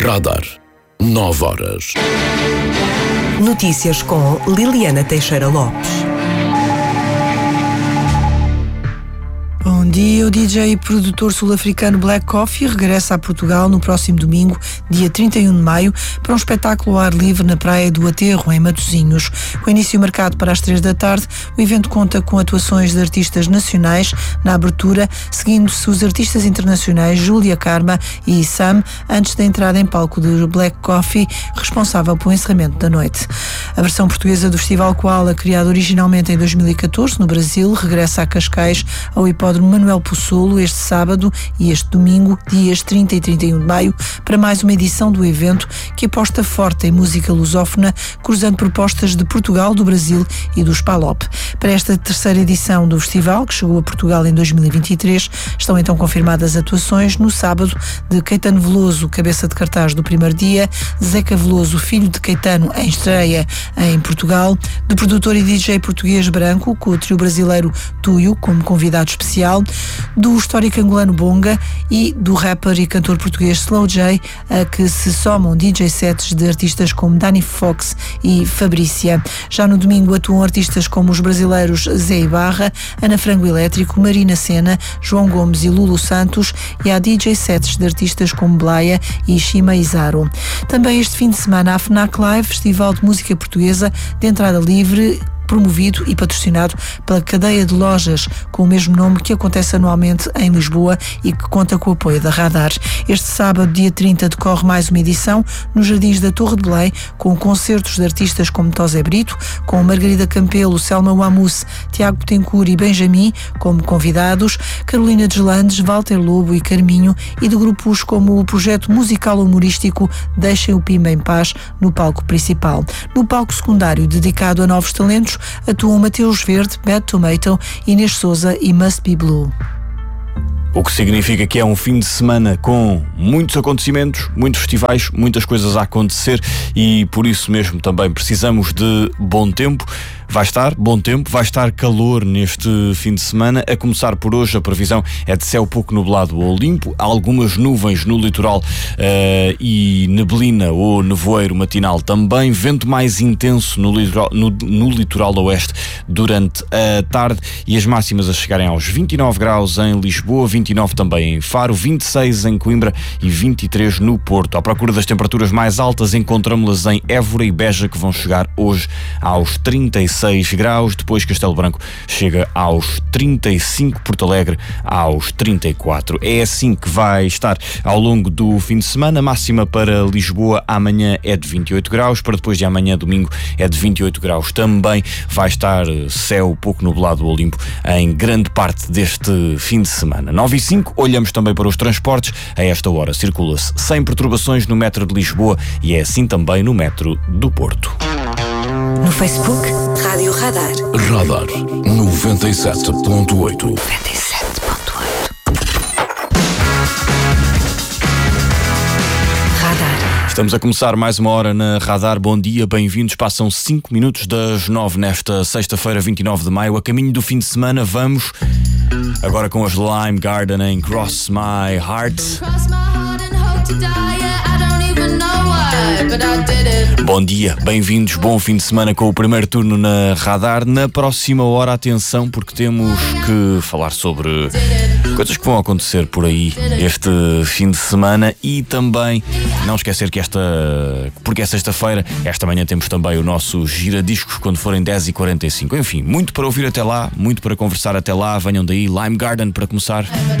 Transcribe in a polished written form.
Radar. 9 horas. Notícias com Liliana Teixeira Lopes. Bom dia, o DJ e produtor sul-africano Black Coffee regressa a Portugal no próximo domingo, dia 31 de maio, para um espetáculo ao ar livre na Praia do Aterro, em Matosinhos. Com início marcado para as 3 da tarde, o evento conta com atuações de artistas nacionais na abertura, seguindo-se os artistas internacionais Júlia Karma e Sam, antes da entrada em palco de Black Coffee, responsável pelo encerramento da noite. A versão portuguesa do Festival Koala, criado originalmente em 2014 no Brasil, regressa a Cascais, ao Hipódromo Manuel Possolo, este sábado e este domingo, dias 30 e 31 de maio, para mais uma edição do evento que aposta forte em música lusófona, cruzando propostas de Portugal, do Brasil e dos PALOP. Para esta terceira edição do festival, que chegou a Portugal em 2023, estão então confirmadas atuações no sábado de Caetano Veloso, cabeça de cartaz do primeiro dia, Zeca Veloso, filho de Caetano, em estreia em Portugal, do produtor e DJ português Branco, com o trio brasileiro Tuyo como convidado especial, do histórico angolano Bonga e do rapper e cantor português Slow J, a que se somam DJ sets de artistas como Danny Fox e Fabrícia. Já no domingo atuam artistas como os brasileiros Zé Ibarra, Ana Frango Elétrico, Marina Sena, João Gomes e Lulu Santos, e há DJ sets de artistas como Blaia e Shima Izaro. Também este fim de semana a FNAC Live, Festival de Música Portuguesa de entrada livre, promovido e patrocinado pela cadeia de lojas com o mesmo nome, que acontece anualmente em Lisboa e que conta com o apoio da Radar. Este sábado, dia 30, decorre mais uma edição nos Jardins da Torre de Belém, com concertos de artistas como Tosé Brito, com Margarida Campelo, Selma Wamus, Tiago Betancourt e Benjamin como convidados, Carolina Deslandes, Walter Lobo e Carminho, e de grupos como o projeto musical humorístico Deixem o Pimba em Paz no palco principal. No palco secundário, dedicado a novos talentos, atuam Mateus Verde, Bad Tomato, Inês Souza e Must Be Blue. O que significa que é um fim de semana com muitos acontecimentos, muitos festivais, muitas coisas a acontecer, e por isso mesmo também precisamos de bom tempo. Vai estar bom tempo, vai estar calor neste fim de semana. A começar por hoje, a previsão é de céu pouco nublado ou limpo, há algumas nuvens no litoral e neblina ou nevoeiro matinal também, vento mais intenso no litoral oeste durante a tarde, e as máximas a chegarem aos 29 graus em Lisboa, 29 também em Faro, 26 em Coimbra e 23 no Porto. À procura das temperaturas mais altas, encontramos-las em Évora e Beja, que vão chegar hoje aos 36 graus, depois Castelo Branco chega aos 35, Porto Alegre aos 34. É assim que vai estar ao longo do fim de semana. A máxima para Lisboa amanhã é de 28 graus, para depois de amanhã, domingo, é de 28 graus também. Vai estar céu pouco nublado ou limpo em grande parte deste fim de semana. 9h05, olhamos também para os transportes. A esta hora circula-se sem perturbações no metro de Lisboa e é assim também no metro do Porto. No Facebook, Rádio Radar. Radar 97.8. 97.8. Radar. Estamos a começar mais uma hora na Radar. Bom dia, bem-vindos. Passam 5 minutos das 9 nesta sexta-feira, 29 de maio. A caminho do fim de semana, vamos agora com as Lime Garden em Cross My Heart. Bom dia, bem-vindos, bom fim de semana com o primeiro turno na Radar. Na próxima hora, atenção, porque temos que falar sobre coisas que vão acontecer por aí este fim de semana, e também não esquecer que porque é sexta-feira, esta manhã temos também o nosso giradiscos quando forem 10h45. Enfim, muito para ouvir até lá, muito para conversar até lá. Venham daí, Lime Garden para começar.